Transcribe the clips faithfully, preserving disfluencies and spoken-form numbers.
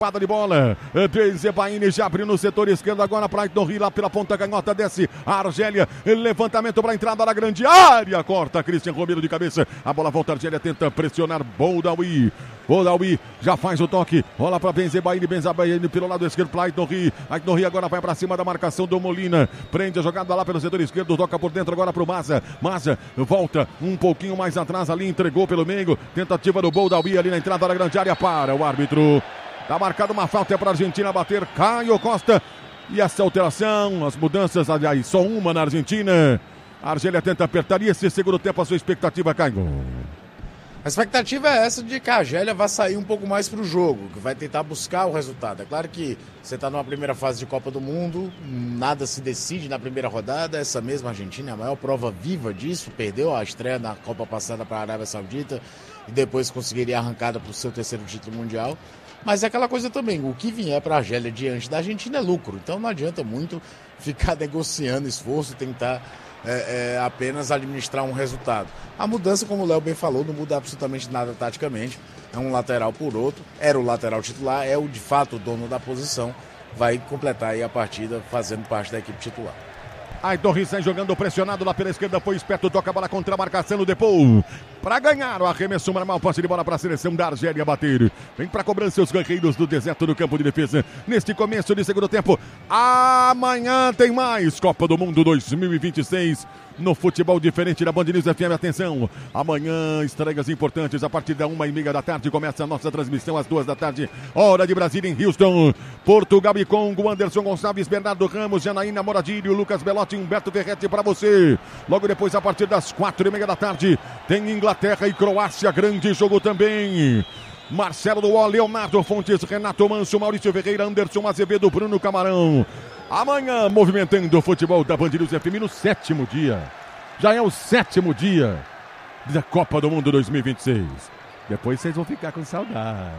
Pada de bola, Benzebaini já abriu no setor esquerdo agora para Aitnouri lá pela ponta canhota, desce a Argélia, levantamento para a entrada da grande área, corta Christian Romero de cabeça, a bola volta, a Argélia tenta pressionar Boudaoui, Boudaoui já faz o toque, rola para Benzebaini, Benzebaini pelo lado esquerdo para Aitnouri, Aitnouri agora vai para cima da marcação do Molina, prende a jogada lá pelo setor esquerdo, toca por dentro agora para o Maza, Maza volta um pouquinho mais atrás ali, entregou pelo meio, tentativa do Boudaoui ali na entrada da grande área, para o árbitro. Está marcada uma falta para a Argentina bater Caio Costa. E essa alteração, as mudanças, aliás, só uma na Argentina. A Argélia tenta apertar e esse segundo tempo a sua expectativa, Caio. A expectativa é essa de que a Argélia vai sair um pouco mais para o jogo, que vai tentar buscar o resultado. É claro que você está numa primeira fase de Copa do Mundo, nada se decide na primeira rodada. Essa mesma Argentina é a maior prova viva disso, perdeu a estreia na Copa passada para a Arábia Saudita e depois conseguiria arrancada para o seu terceiro título mundial. Mas é aquela coisa também, o que vier para a Argélia diante da Argentina é lucro, então não adianta muito ficar negociando esforço, tentar é, é, apenas administrar um resultado. A mudança, como o Léo bem falou, não muda absolutamente nada taticamente, é um lateral por outro, era o lateral titular, é o de fato o dono da posição, vai completar aí a partida fazendo parte da equipe titular. Aitnouri sai jogando pressionado lá pela esquerda, foi esperto, toca a bola contra a marcação do Depou. Para ganhar o arremesso normal, posse de bola para a seleção da Argélia bater. Vem para cobrança os guerreiros do deserto do campo de defesa. Neste começo de segundo tempo, amanhã tem mais Copa do Mundo dois mil e vinte e seis. No futebol diferente da Band News F M, atenção, amanhã estreias importantes, a partir da uma e meia da tarde começa a nossa transmissão às duas da tarde, hora de Brasília em Houston, Portugal e Congo, Anderson Gonçalves, Bernardo Ramos, Janaína Moradilho, Lucas Belotti, Humberto Ferretti para você, logo depois a partir das quatro e meia da tarde, tem Inglaterra e Croácia, grande jogo também. Marcelo Duó, Leonardo Fontes, Renato Manso, Maurício Ferreira, Anderson Azevedo, Bruno Camarão. Amanhã, movimentando o futebol da Band News F M no sétimo dia. Já é o sétimo dia da Copa do Mundo dois mil e vinte e seis. Depois vocês vão ficar com saudade.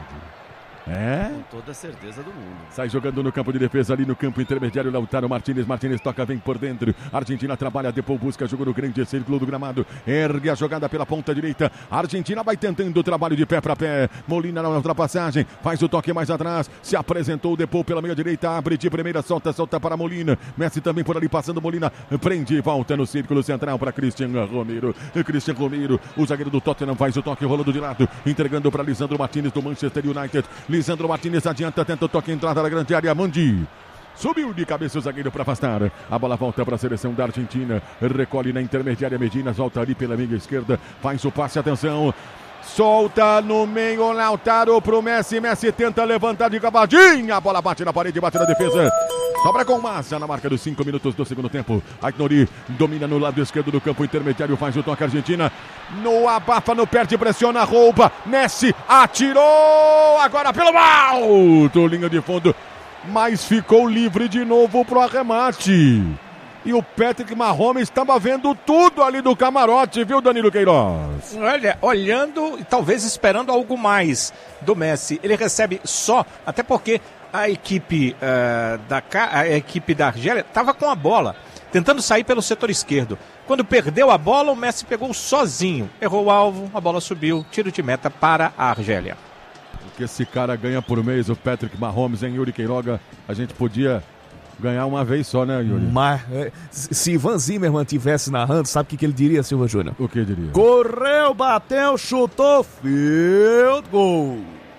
É? Com toda a certeza do mundo. Sai jogando no campo de defesa, ali no campo intermediário, Lautaro Martínez, Martínez toca, vem por dentro, Argentina trabalha, depois busca, jogo no grande círculo do gramado, ergue a jogada pela ponta direita, Argentina vai tentando o trabalho de pé para pé, Molina na ultrapassagem, faz o toque mais atrás, se apresentou, depois pela meia direita, abre de primeira, solta, solta para Molina, Messi também por ali passando, Molina, prende e volta no círculo central para Christian Romero, Christian Romero, o zagueiro do Tottenham faz o toque rolando de lado, entregando para Lisandro Martínez do Manchester United, Lisandro Martínez adianta, tenta o toque, entrada da grande área, Mandi. Subiu de cabeça o zagueiro para afastar. A bola volta para a seleção da Argentina. Recolhe na intermediária, Medina volta ali pela meia esquerda. Faz o passe, atenção. Solta no meio, Lautaro pro Messi. Messi tenta levantar de cavadinha. A bola bate na parede, bate na defesa. Sobra com massa na marca dos cinco minutos do segundo tempo. Aitnouri domina no lado esquerdo do campo intermediário, faz o toque, Argentina. No abafa, no perde, pressiona, rouba. Messi atirou agora pelo alto, linha de fundo. Mas ficou livre de novo pro arremate. E o Patrick Mahomes estava vendo tudo ali do camarote, viu, Danilo Queiroz? Olha, olhando e talvez esperando algo mais do Messi. Ele recebe só, até porque a equipe, uh, da, a equipe da Argélia estava com a bola, tentando sair pelo setor esquerdo. Quando perdeu a bola, o Messi pegou sozinho. Errou o alvo, a bola subiu, tiro de meta para a Argélia. O que esse cara ganha por mês, o Patrick Mahomes, em Yuri Queiroga, a gente podia ganhar uma vez só, né, Yuri? Mas, se Ivan Zimmermann tivesse narrando, sabe o que, que ele diria, Silva Júnior? O que diria? Correu, bateu, chutou, field goal.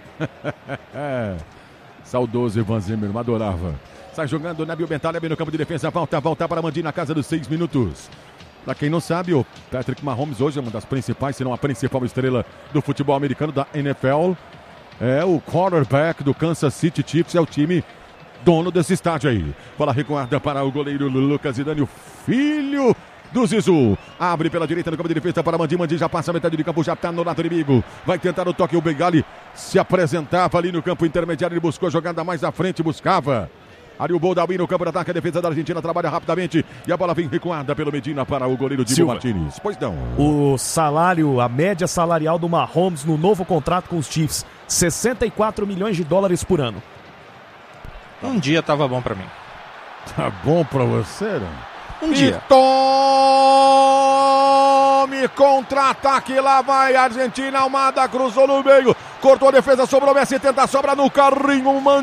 Saudoso Ivan Zimmermann, adorava. Sai jogando Nabil Bentaleb no campo de defesa, volta, volta para Mandi na casa dos seis minutos. Pra quem não sabe, o Patrick Mahomes hoje é uma das principais, se não a principal estrela do futebol americano da N F L. É o quarterback do Kansas City Chiefs, é o time dono desse estádio aí. Bola recuada para o goleiro Lucas Zidane, o filho do Zizu. Abre pela direita no campo de defesa para Mandi. Mandi já passa a metade de campo, já está no lado inimigo. Vai tentar o toque, o Bengali se apresentava ali no campo intermediário, ele buscou a jogada mais à frente, buscava. Ali o Boudaoui no campo de ataque, a defesa da Argentina trabalha rapidamente e a bola vem recuada pelo Medina para o goleiro Dibu Martínez. Pois não. O salário, a média salarial do Mahomes no novo contrato com os Chiefs, sessenta e quatro milhões de dólares por ano. Um dia tava bom pra mim. Tá bom pra você, né? Um dia. E tome contra-ataque, lá vai a Argentina, Almada cruzou no meio, cortou a defesa, sobrou Messi, tenta a sobra no carrinho,